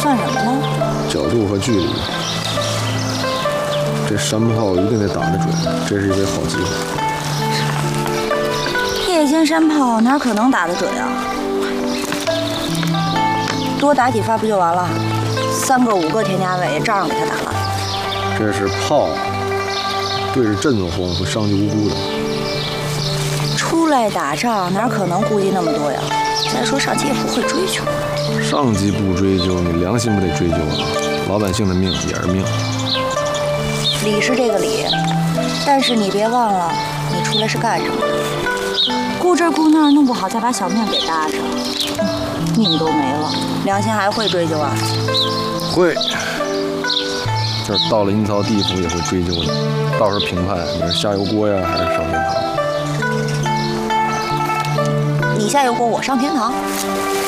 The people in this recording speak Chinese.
算什么呢？ 角度和距离。这山炮一定得打得准，这是一枚好机会。 夜间山炮哪可能打得准啊？多打几发不就完了？3个5个田家伟照样给他打了。 这是炮，对着阵子轰，会伤及无辜的。 出来打仗哪可能顾忌那么多呀？再说上级也不会追究。 上级不追究，你良心不得追究啊？老百姓的命也是命。 理是这个理，但是你别忘了，你出来是干什么的？顾这顾那，弄不好再把小命给搭上，命都没了，良心还会追究啊？ 会。就是到了阴曹地府也会追究的，到时候评判你是下油锅呀，还是上天堂。 你下油锅，我上天堂。